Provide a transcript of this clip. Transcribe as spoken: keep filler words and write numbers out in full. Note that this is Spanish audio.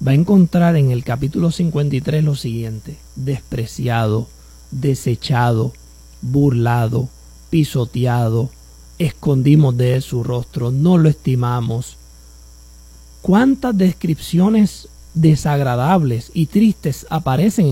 va a encontrar en el capítulo cincuenta y tres lo siguiente: despreciado, desechado, burlado, pisoteado, escondimos de él su rostro, no lo estimamos. ¿Cuántas descripciones desagradables y tristes aparecen